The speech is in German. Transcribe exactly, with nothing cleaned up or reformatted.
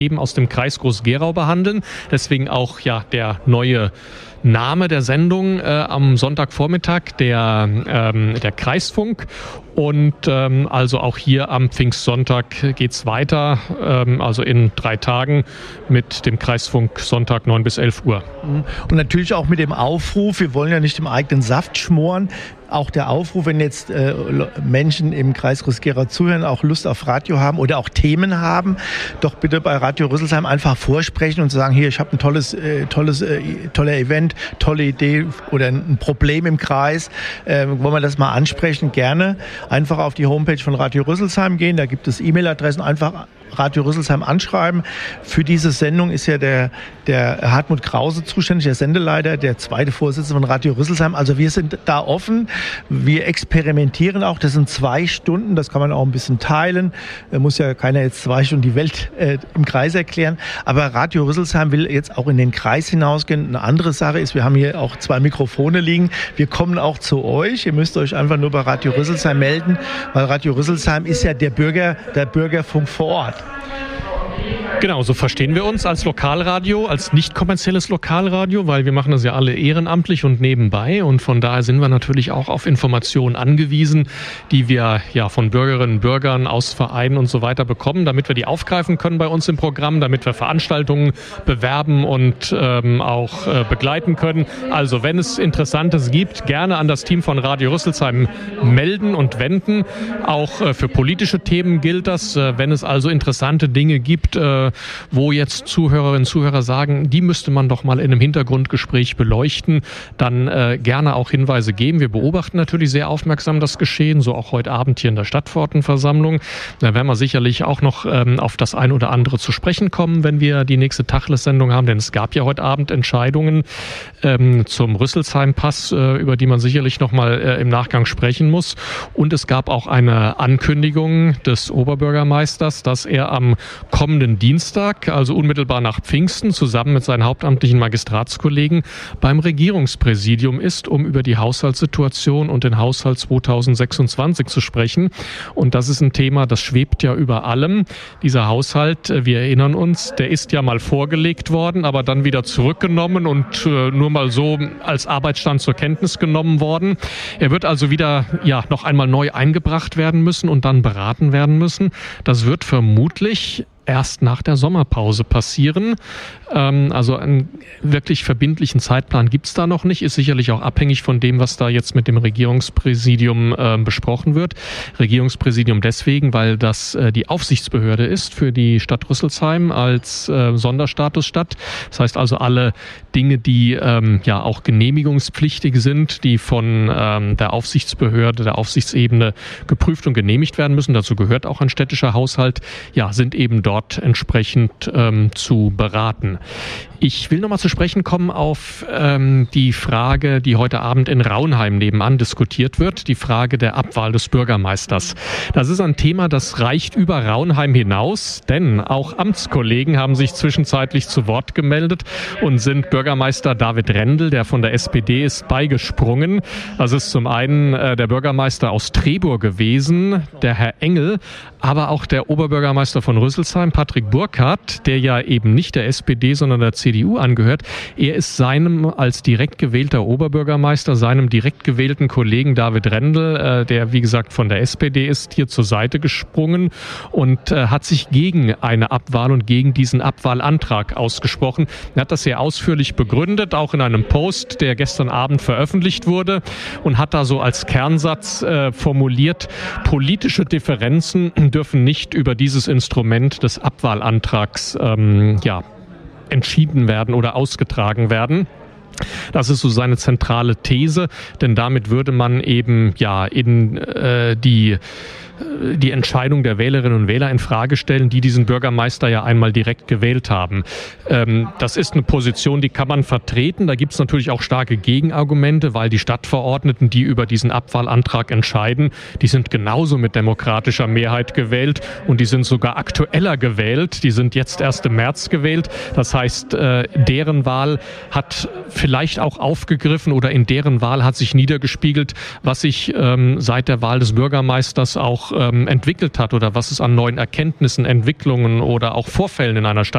eben aus dem Kreis Groß-Gerau behandeln. Deswegen auch ja der neue Name der Sendung äh, am Sonntagvormittag, der, ähm, der Kreisfunk. Und ähm, also auch hier am Pfingstsonntag geht's weiter, ähm, also in drei Tagen mit dem Kreisfunk Sonntag neun bis elf Uhr. Und natürlich auch mit dem Aufruf, wir wollen ja nicht im eigenen Saft schmoren, auch der Aufruf, wenn jetzt äh, Menschen im Kreis Groß-Gerau zuhören, auch Lust auf Radio haben oder auch Themen haben, doch bitte bei Radio Rüsselsheim einfach vorsprechen und sagen, hier, ich habe ein tolles, äh, tolles, äh, toller Event, tolle Idee oder ein Problem im Kreis, äh, wollen wir das mal ansprechen, gerne. Einfach auf die Homepage von Radio Rüsselsheim gehen, da gibt es E-Mail-Adressen, einfach Radio Rüsselsheim anschreiben. Für diese Sendung ist ja der, der Hartmut Krause zuständig, der Sendeleiter, der zweite Vorsitzende von Radio Rüsselsheim. Also wir sind da offen, wir experimentieren auch. Das sind zwei Stunden, das kann man auch ein bisschen teilen. Da muss ja keiner jetzt zwei Stunden die Welt äh, im Kreis erklären. Aber Radio Rüsselsheim will jetzt auch in den Kreis hinausgehen. Eine andere Sache ist, wir haben hier auch zwei Mikrofone liegen. Wir kommen auch zu euch. Ihr müsst euch einfach nur bei Radio Rüsselsheim melden, weil Radio Rüsselsheim ist ja der Bürger, der Bürgerfunk vor Ort. Genau, so verstehen wir uns als Lokalradio, als nicht kommerzielles Lokalradio, weil wir machen das ja alle ehrenamtlich und nebenbei und von daher sind wir natürlich auch auf Informationen angewiesen, die wir ja von Bürgerinnen und Bürgern aus Vereinen und so weiter bekommen, damit wir die aufgreifen können bei uns im Programm, damit wir Veranstaltungen bewerben und ähm, auch äh, begleiten können. Also wenn es Interessantes gibt, gerne an das Team von Radio Rüsselsheim melden und wenden. Auch äh, für politische Themen gilt das, äh, wenn es also interessante Dinge gibt, äh, wo jetzt Zuhörerinnen und Zuhörer sagen, die müsste man doch mal in einem Hintergrundgespräch beleuchten, dann äh, gerne auch Hinweise geben. Wir beobachten natürlich sehr aufmerksam das Geschehen, so auch heute Abend hier in der Stadtpfortenversammlung. Da werden wir sicherlich auch noch ähm, auf das ein oder andere zu sprechen kommen, wenn wir die nächste Tacheles-Sendung haben, denn es gab ja heute Abend Entscheidungen ähm, zum Rüsselsheim-Pass, äh, über die man sicherlich noch mal äh, im Nachgang sprechen muss. Und es gab auch eine Ankündigung des Oberbürgermeisters, dass er am kommenden Dienstag, also unmittelbar nach Pfingsten, zusammen mit seinen hauptamtlichen Magistratskollegen beim Regierungspräsidium ist, um über die Haushaltssituation und den Haushalt zweitausendsechsundzwanzig zu sprechen. Und das ist ein Thema, das schwebt ja über allem. Dieser Haushalt, wir erinnern uns, der ist ja mal vorgelegt worden, aber dann wieder zurückgenommen und äh, nur mal so als Arbeitsstand zur Kenntnis genommen worden. Er wird also wieder ja noch einmal neu eingebracht werden müssen und dann beraten werden müssen. Das wird vermutlich erst nach der Sommerpause passieren. Ähm, also einen wirklich verbindlichen Zeitplan gibt es da noch nicht. Ist sicherlich auch abhängig von dem, was da jetzt mit dem Regierungspräsidium äh, besprochen wird. Regierungspräsidium deswegen, weil das äh, die Aufsichtsbehörde ist für die Stadt Rüsselsheim als äh, Sonderstatusstadt. Das heißt also alle Dinge, die ähm, ja auch genehmigungspflichtig sind, die von ähm, der Aufsichtsbehörde, der Aufsichtsebene geprüft und genehmigt werden müssen. Dazu gehört auch ein städtischer Haushalt. Ja, sind eben dort entsprechend ähm, zu beraten. Ich will nochmal zu sprechen kommen auf ähm, die Frage, die heute Abend in Raunheim nebenan diskutiert wird, die Frage der Abwahl des Bürgermeisters. Das ist ein Thema, das reicht über Raunheim hinaus, denn auch Amtskollegen haben sich zwischenzeitlich zu Wort gemeldet und sind Bürgermeister David Rendel, der von der S P D ist, beigesprungen. Das ist zum einen äh, der Bürgermeister aus Trebur gewesen, der Herr Engel, aber auch der Oberbürgermeister von Rüsselsheim, Patrick Burkhardt, der ja eben nicht der S P D, sondern der C D U angehört. Er ist seinem als direkt gewählter Oberbürgermeister, seinem direkt gewählten Kollegen David Rendel, äh, der wie gesagt von der S P D ist, hier zur Seite gesprungen und äh, hat sich gegen eine Abwahl und gegen diesen Abwahlantrag ausgesprochen. Er hat das sehr ausführlich begründet, auch in einem Post, der gestern Abend veröffentlicht wurde und hat da so als Kernsatz äh, formuliert, politische Differenzen dürfen nicht über dieses Instrument des Abwahlantrags ähm, ja, entschieden werden oder ausgetragen werden. Das ist so seine zentrale These, denn damit würde man eben ja in äh, die die Entscheidung der Wählerinnen und Wähler in Frage stellen, die diesen Bürgermeister ja einmal direkt gewählt haben. Ähm, das ist eine Position, die kann man vertreten. Da gibt es natürlich auch starke Gegenargumente, weil die Stadtverordneten, die über diesen Abwahlantrag entscheiden, die sind genauso mit demokratischer Mehrheit gewählt und die sind sogar aktueller gewählt. Die sind jetzt erst im März gewählt. Das heißt, äh, deren Wahl hat vielleicht auch aufgegriffen oder in deren Wahl hat sich niedergespiegelt, was sich ähm, seit der Wahl des Bürgermeisters auch ähm, entwickelt hat oder was es an neuen Erkenntnissen, Entwicklungen oder auch Vorfällen in einer Stadt